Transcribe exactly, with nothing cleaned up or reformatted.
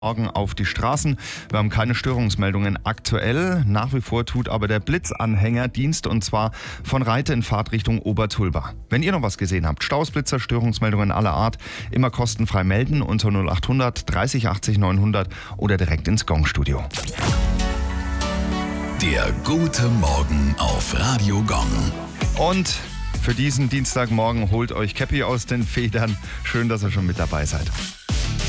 Morgen auf die Straßen. Wir haben keine Störungsmeldungen aktuell. Nach wie vor tut aber der Blitzanhänger Dienst, und zwar von Reite in Fahrtrichtung Obertulba. Wenn ihr noch was gesehen habt, Stausblitzer, Störungsmeldungen aller Art, immer kostenfrei melden unter null acht hundert dreißig achtzig neunhundert oder direkt ins Gong-Studio. Der gute Morgen auf Radio Gong. Und für diesen Dienstagmorgen holt euch Käppi aus den Federn. Schön, dass ihr schon mit dabei seid.